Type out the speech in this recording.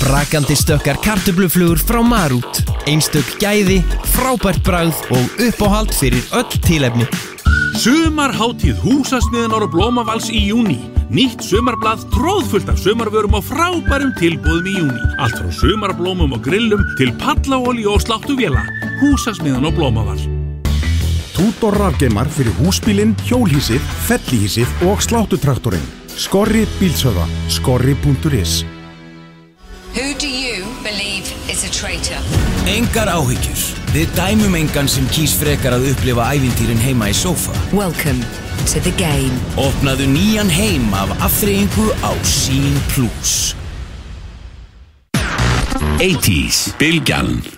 Brakandi stökkar kartöfluflugur frá Marút. Einstök gæði, frábært bragð og uppáhald fyrir öll tilefni. Sumarhátíð Húsasmiðjunar og Blómavals í júní. Nýtt sumarblað tróðfullt af sumarvörum og frábærum tilboðum í júní. Allt frá sumarblómum og grillum til pallaolíu og sláttuvéla. Húsasmiðjan og Blómaval. Tudor rafgeimar fyrir húsbílinn, hjólhýsið, fellihýsið og sláttutraktorinn. Skorri bílsöða, skorri.is. Who do you believe is a traitor? Engar áhyggjur. Við dæmum engan sem kýs frekar að upplifa ævintýrin heima í sófa. Welcome to the game. Opnaðu nýjan heim af afþreyingu á Sýn+. 80s, Bylgjan.